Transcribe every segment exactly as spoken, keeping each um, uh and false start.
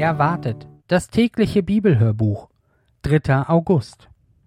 Erwartet, das tägliche Bibelhörbuch, dritter August.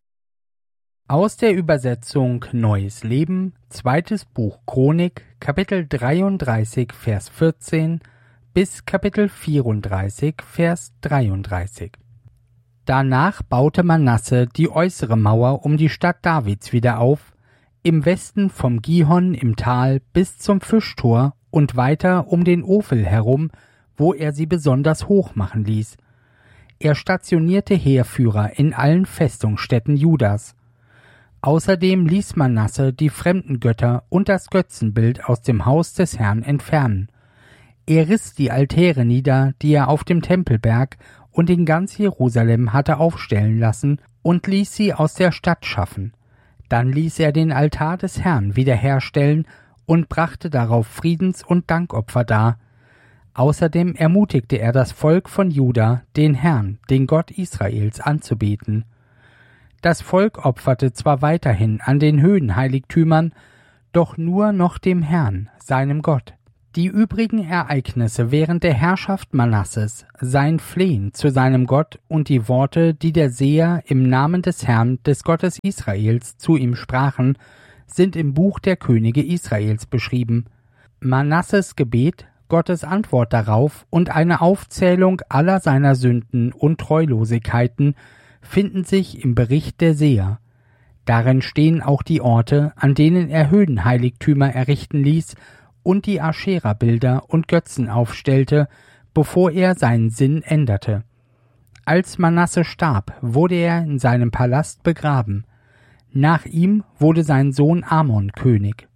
Aus der Übersetzung Neues Leben, zweites Buch Chronik, Kapitel dreiunddreißig, Vers vierzehn bis Kapitel vierunddreißig, Vers dreiunddreißig. Danach baute Manasse die äußere Mauer um die Stadt Davids wieder auf, im Westen vom Gihon im Tal bis zum Fischtor und weiter um den Ophel herum, wo er sie besonders hoch machen ließ. Er stationierte Heerführer in allen Festungsstädten Judas. Außerdem ließ Manasse die fremden Götter und das Götzenbild aus dem Haus des Herrn entfernen. Er riss die Altäre nieder, die er auf dem Tempelberg und in ganz Jerusalem hatte aufstellen lassen, und ließ sie aus der Stadt schaffen. Dann ließ er den Altar des Herrn wiederherstellen und brachte darauf Friedens- und Dankopfer dar. Außerdem ermutigte er das Volk von Juda, den Herrn, den Gott Israels, anzubeten. Das Volk opferte zwar weiterhin an den Höhenheiligtümern, doch nur noch dem Herrn, seinem Gott. Die übrigen Ereignisse während der Herrschaft Manasses, sein Flehen zu seinem Gott und die Worte, die der Seher im Namen des Herrn, des Gottes Israels, zu ihm sprachen, sind im Buch der Könige Israels beschrieben. Manasses Gebet, Gottes Antwort darauf und eine Aufzählung aller seiner Sünden und Treulosigkeiten finden sich im Bericht der Seher. Darin stehen auch die Orte, an denen er Höhenheiligtümer errichten ließ und die Aschera-Bilder und Götzen aufstellte, bevor er seinen Sinn änderte. Als Manasse starb, wurde er in seinem Palast begraben. Nach ihm wurde sein Sohn Amon König.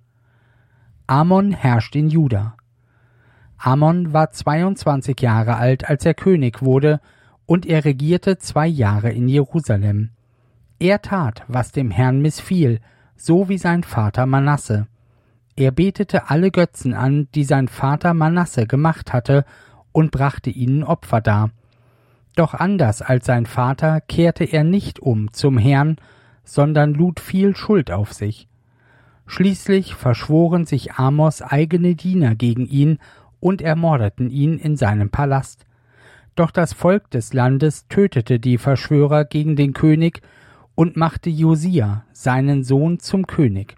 Amon herrscht in Juda. Amon war zweiundzwanzig Jahre alt, als er König wurde, und er regierte zwei Jahre in Jerusalem. Er tat, was dem Herrn missfiel, so wie sein Vater Manasse. Er betete alle Götzen an, die sein Vater Manasse gemacht hatte, und brachte ihnen Opfer dar. Doch anders als sein Vater kehrte er nicht um zum Herrn, sondern lud viel Schuld auf sich. Schließlich verschworen sich Amos eigene Diener gegen ihn und ermordeten ihn in seinem Palast. Doch das Volk des Landes tötete die Verschwörer gegen den König und machte Josia, seinen Sohn, zum König.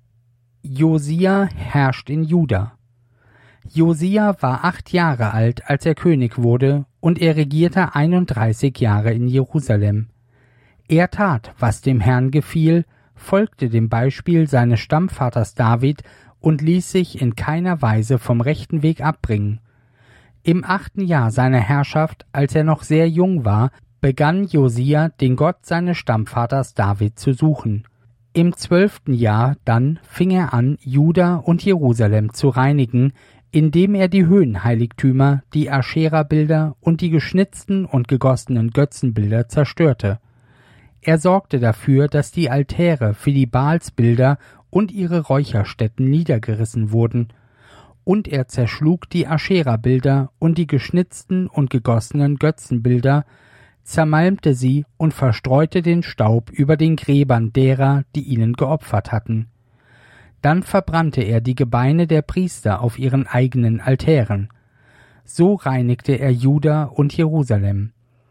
Josia herrscht in Juda. Josia war acht Jahre alt, als er König wurde, und er regierte einunddreißig Jahre in Jerusalem. Er tat, was dem Herrn gefiel, folgte dem Beispiel seines Stammvaters David und ließ sich in keiner Weise vom rechten Weg abbringen. Im achten Jahr seiner Herrschaft, als er noch sehr jung war, begann Josia, den Gott seines Stammvaters David zu suchen. Im zwölften Jahr dann fing er an, Juda und Jerusalem zu reinigen, indem er die Höhenheiligtümer, die Aschera-Bilder und die geschnitzten und gegossenen Götzenbilder zerstörte. Er sorgte dafür, dass die Altäre für die Baalsbilder und ihre Räucherstätten niedergerissen wurden, und er zerschlug die Aschera-Bilder und die geschnitzten und gegossenen Götzenbilder, zermalmte sie und verstreute den Staub über den Gräbern derer, die ihnen geopfert hatten. Dann verbrannte er die Gebeine der Priester auf ihren eigenen Altären. So reinigte er Juda und Jerusalem.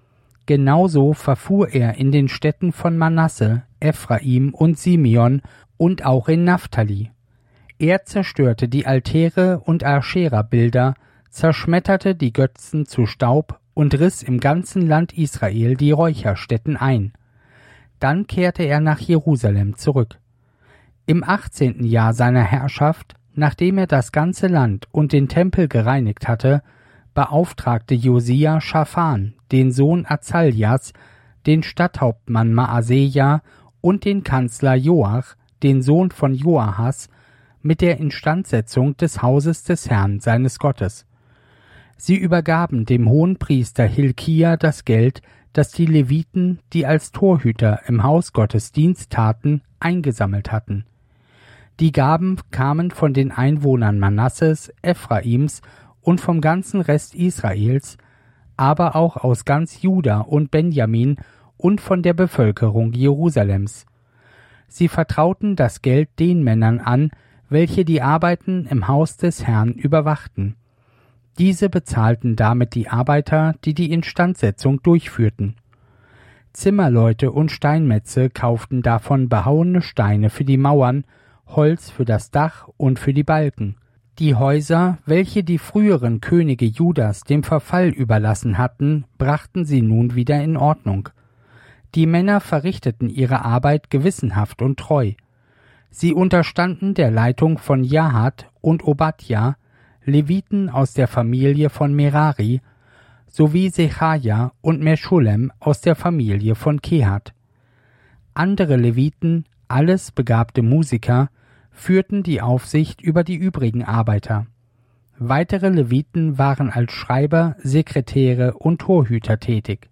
Genauso verfuhr er in den Städten von Manasse, Ephraim und Simeon und auch in Naphtali. Er zerstörte die Altäre und Aschera-Bilder, zerschmetterte die Götzen zu Staub und riss im ganzen Land Israel die Räucherstätten ein. Dann kehrte er nach Jerusalem zurück. Im achtzehnten Jahr seiner Herrschaft, nachdem er das ganze Land und den Tempel gereinigt hatte, beauftragte Josia Schaphan, den Sohn Azaljas, den Stadthauptmann Maaseja und den Kanzler Joach, den Sohn von Joahas, mit der Instandsetzung des Hauses des Herrn seines Gottes. Sie übergaben dem Hohenpriester Hilkia das Geld, das die Leviten, die als Torhüter im Haus Gottes Dienst taten, eingesammelt hatten. Die Gaben kamen von den Einwohnern Manasses, Ephraims und vom ganzen Rest Israels, aber auch aus ganz Juda und Benjamin und von der Bevölkerung Jerusalems. Sie vertrauten das Geld den Männern an, welche die Arbeiten im Haus des Herrn überwachten. Diese bezahlten damit die Arbeiter, die die Instandsetzung durchführten. Zimmerleute und Steinmetze kauften davon behauene Steine für die Mauern, Holz für das Dach und für die Balken. Die Häuser, welche die früheren Könige Judas dem Verfall überlassen hatten, brachten sie nun wieder in Ordnung. Die Männer verrichteten ihre Arbeit gewissenhaft und treu. Sie unterstanden der Leitung von Jahat und Obadja, Leviten aus der Familie von Merari, sowie Sechaja und Meschulem aus der Familie von Kehat. Andere Leviten, alles begabte Musiker, führten die Aufsicht über die übrigen Arbeiter. Weitere Leviten waren als Schreiber, Sekretäre und Torhüter tätig.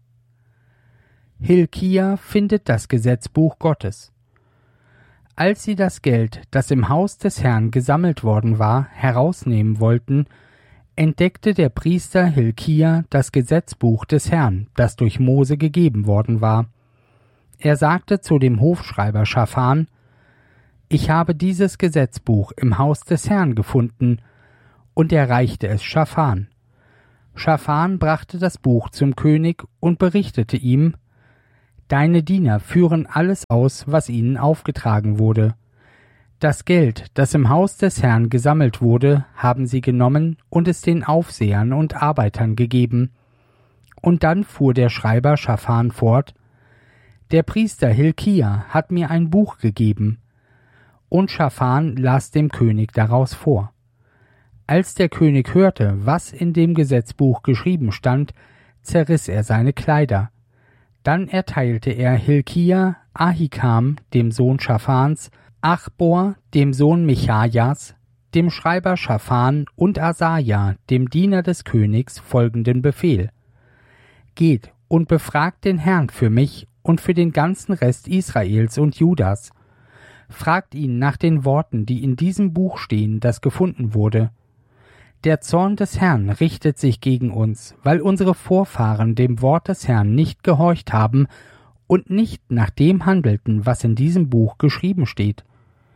Hilkia findet das Gesetzbuch Gottes. Als sie das Geld, das im Haus des Herrn gesammelt worden war, herausnehmen wollten, entdeckte der Priester Hilkia das Gesetzbuch des Herrn, das durch Mose gegeben worden war. Er sagte zu dem Hofschreiber Schaphan: Ich habe dieses Gesetzbuch im Haus des Herrn gefunden, und er reichte es Schaphan. Schaphan brachte das Buch zum König und berichtete ihm: Deine Diener führen alles aus, was ihnen aufgetragen wurde. Das Geld, das im Haus des Herrn gesammelt wurde, haben sie genommen und es den Aufsehern und Arbeitern gegeben. Und dann fuhr der Schreiber Schaphan fort: Der Priester Hilkia hat mir ein Buch gegeben. Und Schaphan las dem König daraus vor. Als der König hörte, was in dem Gesetzbuch geschrieben stand, zerriss er seine Kleider. Dann erteilte er Hilkia, Ahikam, dem Sohn Schaphans, Achbor, dem Sohn Michajas, dem Schreiber Schaphan und Asaja, dem Diener des Königs, folgenden Befehl: Geht und befragt den Herrn für mich und für den ganzen Rest Israels und Judas. Fragt ihn nach den Worten, die in diesem Buch stehen, das gefunden wurde. Der Zorn des Herrn richtet sich gegen uns, weil unsere Vorfahren dem Wort des Herrn nicht gehorcht haben und nicht nach dem handelten, was in diesem Buch geschrieben steht.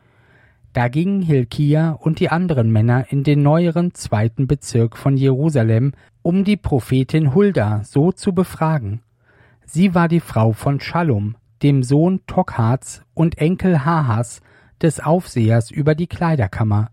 Da gingen Hilkia und die anderen Männer in den neueren zweiten Bezirk von Jerusalem, um die Prophetin Hulda so zu befragen. Sie war die Frau von Schallum, dem Sohn Tokhats und Enkel Hahas, des Aufsehers über die Kleiderkammer.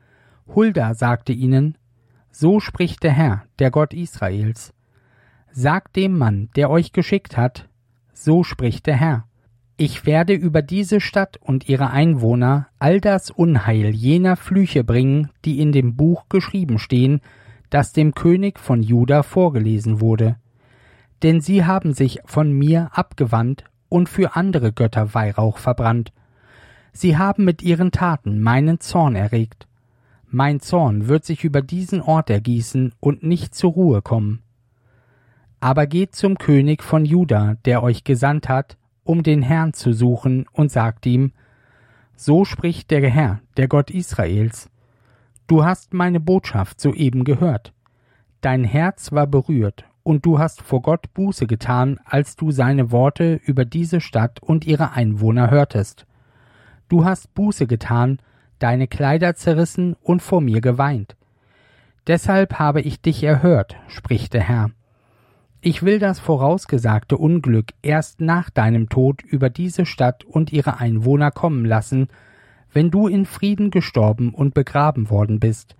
Hulda sagte ihnen: So spricht der Herr, der Gott Israels. Sagt dem Mann, der euch geschickt hat: So spricht der Herr: Ich werde über diese Stadt und ihre Einwohner all das Unheil jener Flüche bringen, die in dem Buch geschrieben stehen, das dem König von Juda vorgelesen wurde. Denn sie haben sich von mir abgewandt und für andere Götter Weihrauch verbrannt. Sie haben mit ihren Taten meinen Zorn erregt. Mein Zorn wird sich über diesen Ort ergießen und nicht zur Ruhe kommen. Aber geht zum König von Juda, der euch gesandt hat, um den Herrn zu suchen, und sagt ihm: So spricht der Herr, der Gott Israels: Du hast meine Botschaft soeben gehört. Dein Herz war berührt, und du hast vor Gott Buße getan, als du seine Worte über diese Stadt und ihre Einwohner hörtest. Du hast Buße getan, deine Kleider zerrissen und vor mir geweint. Deshalb habe ich dich erhört, spricht der Herr. Ich will das vorausgesagte Unglück erst nach deinem Tod über diese Stadt und ihre Einwohner kommen lassen, wenn du in Frieden gestorben und begraben worden bist.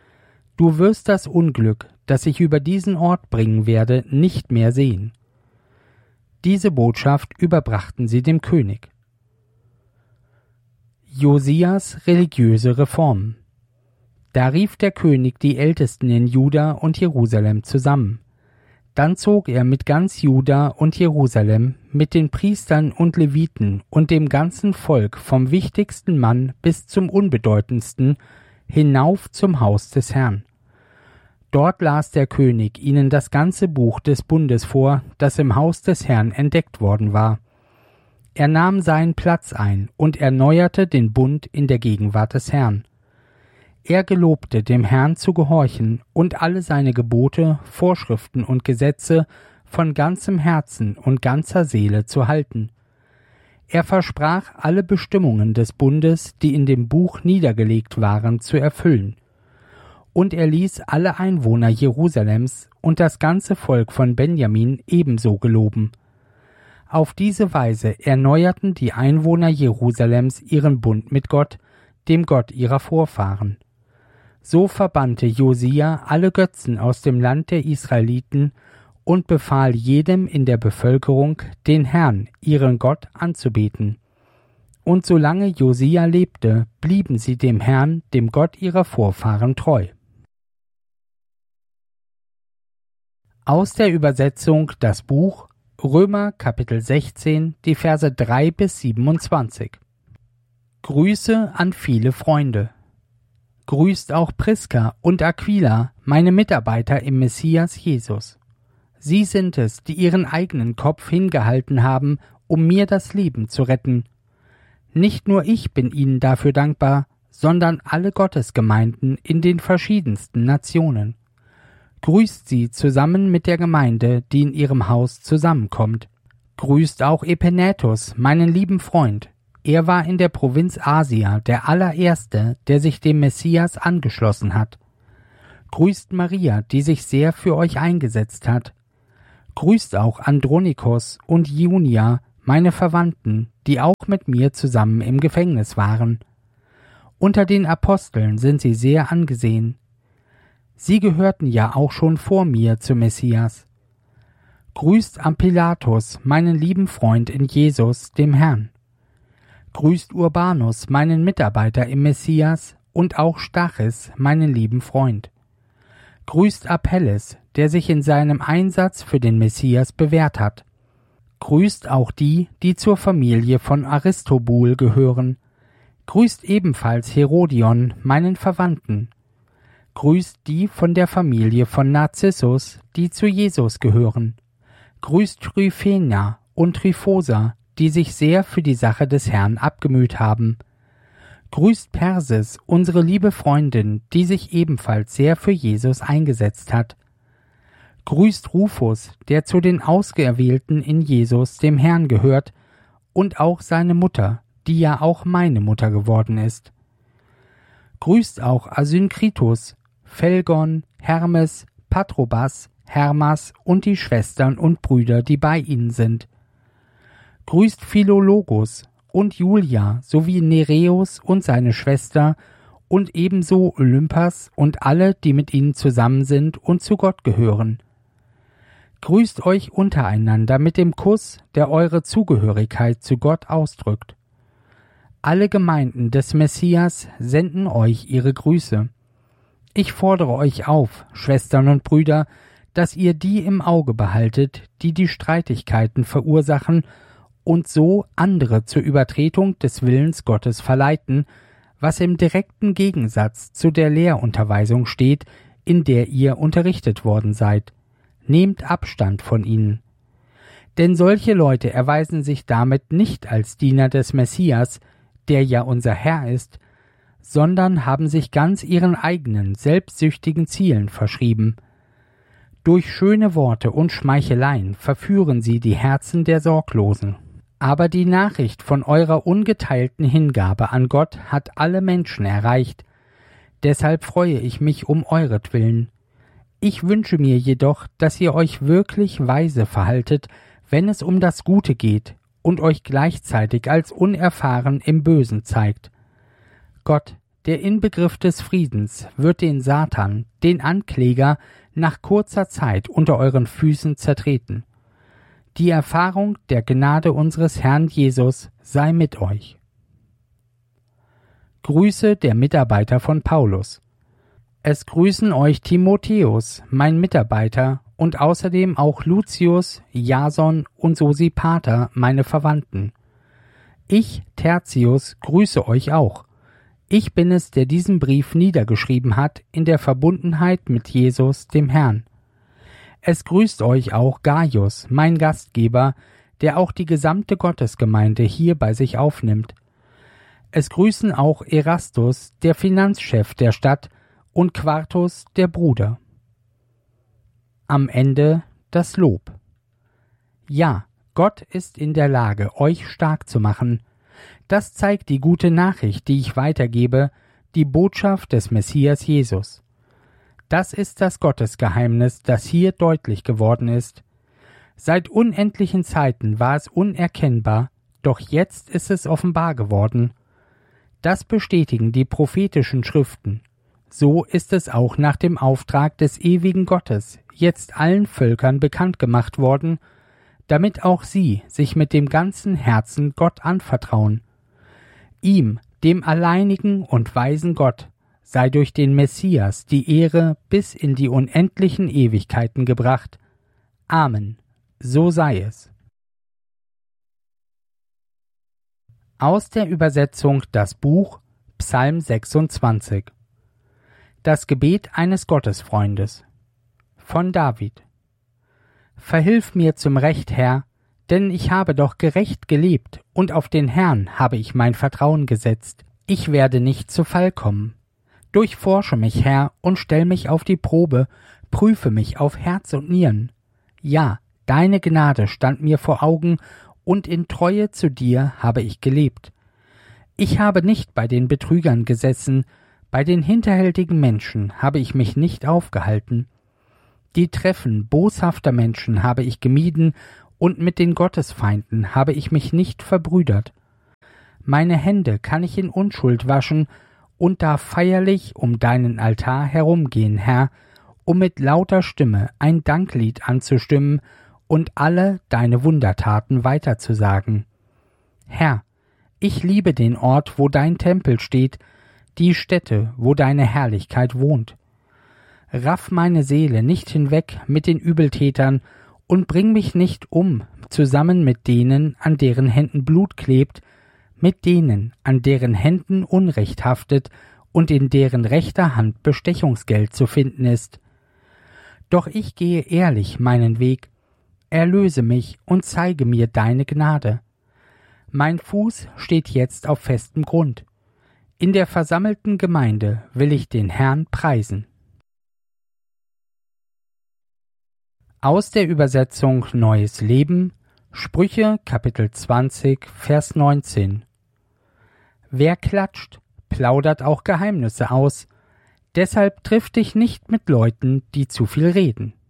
Du wirst das Unglück, das ich über diesen Ort bringen werde, nicht mehr sehen. Diese Botschaft überbrachten sie dem König. Josias religiöse Reformen. Da rief der König die Ältesten in Juda und Jerusalem zusammen. Dann zog er mit ganz Juda und Jerusalem, mit den Priestern und Leviten und dem ganzen Volk vom wichtigsten Mann bis zum unbedeutendsten, hinauf zum Haus des Herrn. Dort las der König ihnen das ganze Buch des Bundes vor, das im Haus des Herrn entdeckt worden war. Er nahm seinen Platz ein und erneuerte den Bund in der Gegenwart des Herrn. Er gelobte, dem Herrn zu gehorchen und alle seine Gebote, Vorschriften und Gesetze von ganzem Herzen und ganzer Seele zu halten. Er versprach, alle Bestimmungen des Bundes, die in dem Buch niedergelegt waren, zu erfüllen. Und er ließ alle Einwohner Jerusalems und das ganze Volk von Benjamin ebenso geloben. Auf diese Weise erneuerten die Einwohner Jerusalems ihren Bund mit Gott, dem Gott ihrer Vorfahren. So verbannte Josia alle Götzen aus dem Land der Israeliten und befahl jedem in der Bevölkerung, den Herrn, ihren Gott, anzubeten. Und solange Josia lebte, blieben sie dem Herrn, dem Gott ihrer Vorfahren, treu. Aus der Übersetzung das Buch Römer Kapitel sechzehn, die Verse drei bis siebenundzwanzig. Grüße an viele Freunde. Grüßt auch Priska und Aquila, meine Mitarbeiter im Messias Jesus. Sie sind es, die ihren eigenen Kopf hingehalten haben, um mir das Leben zu retten. Nicht nur ich bin ihnen dafür dankbar, sondern alle Gottesgemeinden in den verschiedensten Nationen. Grüßt sie zusammen mit der Gemeinde, die in ihrem Haus zusammenkommt. Grüßt auch Epenetus, meinen lieben Freund. Er war in der Provinz Asia der allererste, der sich dem Messias angeschlossen hat. Grüßt Maria, die sich sehr für euch eingesetzt hat. Grüßt auch Andronikos und Junia, meine Verwandten, die auch mit mir zusammen im Gefängnis waren. Unter den Aposteln sind sie sehr angesehen. Sie gehörten ja auch schon vor mir zum Messias. Grüßt Ampilatus, meinen lieben Freund in Jesus, dem Herrn. Grüßt Urbanus, meinen Mitarbeiter im Messias, und auch Stachys, meinen lieben Freund. Grüßt Apelles, der sich in seinem Einsatz für den Messias bewährt hat. Grüßt auch die, die zur Familie von Aristobul gehören. Grüßt ebenfalls Herodion, meinen Verwandten. Grüßt die von der Familie von Narzissus, die zu Jesus gehören. Grüßt Tryphena und Tryphosa, die sich sehr für die Sache des Herrn abgemüht haben. Grüßt Persis, unsere liebe Freundin, die sich ebenfalls sehr für Jesus eingesetzt hat. Grüßt Rufus, der zu den Ausgeerwählten in Jesus, dem Herrn, gehört, und auch seine Mutter, die ja auch meine Mutter geworden ist. Grüßt auch Asynkritus, Phelgon, Hermes, Patrobas, Hermas und die Schwestern und Brüder, die bei ihnen sind. Grüßt Philologus und Julia sowie Nereus und seine Schwester und ebenso Olympas und alle, die mit ihnen zusammen sind und zu Gott gehören. Grüßt euch untereinander mit dem Kuss, der eure Zugehörigkeit zu Gott ausdrückt. Alle Gemeinden des Messias senden euch ihre Grüße. Ich fordere euch auf, Schwestern und Brüder, dass ihr die im Auge behaltet, die die Streitigkeiten verursachen und so andere zur Übertretung des Willens Gottes verleiten, was im direkten Gegensatz zu der Lehrunterweisung steht, in der ihr unterrichtet worden seid. Nehmt Abstand von ihnen. Denn solche Leute erweisen sich damit nicht als Diener des Messias, der ja unser Herr ist, sondern haben sich ganz ihren eigenen, selbstsüchtigen Zielen verschrieben. Durch schöne Worte und Schmeicheleien verführen sie die Herzen der Sorglosen. Aber die Nachricht von eurer ungeteilten Hingabe an Gott hat alle Menschen erreicht. Deshalb freue ich mich um euretwillen. Ich wünsche mir jedoch, dass ihr euch wirklich weise verhaltet, wenn es um das Gute geht, und euch gleichzeitig als unerfahren im Bösen zeigt. Gott, der Inbegriff des Friedens, wird den Satan, den Ankläger, nach kurzer Zeit unter euren Füßen zertreten. Die Erfahrung der Gnade unseres Herrn Jesus sei mit euch. Grüße der Mitarbeiter von Paulus. Es grüßen euch Timotheus, mein Mitarbeiter, und außerdem auch Lucius, Jason und Sosipater, meine Verwandten. Ich, Tertius, grüße euch auch. Ich bin es, der diesen Brief niedergeschrieben hat, in der Verbundenheit mit Jesus, dem Herrn. Es grüßt euch auch Gaius, mein Gastgeber, der auch die gesamte Gottesgemeinde hier bei sich aufnimmt. Es grüßen auch Erastus, der Finanzchef der Stadt, und Quartus, der Bruder. Am Ende das Lob. Ja, Gott ist in der Lage, euch stark zu machen. Das zeigt die gute Nachricht, die ich weitergebe, die Botschaft des Messias Jesus. Das ist das Gottesgeheimnis, das hier deutlich geworden ist. Seit unendlichen Zeiten war es unerkennbar, doch jetzt ist es offenbar geworden. Das bestätigen die prophetischen Schriften. So ist es auch nach dem Auftrag des ewigen Gottes jetzt allen Völkern bekannt gemacht worden, damit auch sie sich mit dem ganzen Herzen Gott anvertrauen. Ihm, dem alleinigen und weisen Gott, sei durch den Messias die Ehre bis in die unendlichen Ewigkeiten gebracht. Amen. So sei es. Aus der Übersetzung das Buch Psalm sechsundzwanzig. Das Gebet eines Gottesfreundes von David. Verhilf mir zum Recht, Herr, denn ich habe doch gerecht gelebt, und auf den Herrn habe ich mein Vertrauen gesetzt. Ich werde nicht zu Fall kommen. Durchforsche mich, Herr, und stell mich auf die Probe, prüfe mich auf Herz und Nieren. Ja, deine Gnade stand mir vor Augen, und in Treue zu dir habe ich gelebt. Ich habe nicht bei den Betrügern gesessen, bei den hinterhältigen Menschen habe ich mich nicht aufgehalten. Die Treffen boshafter Menschen habe ich gemieden, und mit den Gottesfeinden habe ich mich nicht verbrüdert. Meine Hände kann ich in Unschuld waschen und darf feierlich um deinen Altar herumgehen, Herr, um mit lauter Stimme ein Danklied anzustimmen und alle deine Wundertaten weiterzusagen. Herr, ich liebe den Ort, wo dein Tempel steht, die Stätte, wo deine Herrlichkeit wohnt. Raff meine Seele nicht hinweg mit den Übeltätern und bring mich nicht um, zusammen mit denen, an deren Händen Blut klebt, mit denen, an deren Händen Unrecht haftet und in deren rechter Hand Bestechungsgeld zu finden ist. Doch ich gehe ehrlich meinen Weg, erlöse mich und zeige mir deine Gnade. Mein Fuß steht jetzt auf festem Grund. In der versammelten Gemeinde will ich den Herrn preisen. Aus der Übersetzung Neues Leben, Sprüche Kapitel zwanzig, Vers neunzehn. Wer klatscht, plaudert auch Geheimnisse aus, deshalb triff dich nicht mit Leuten, die zu viel reden.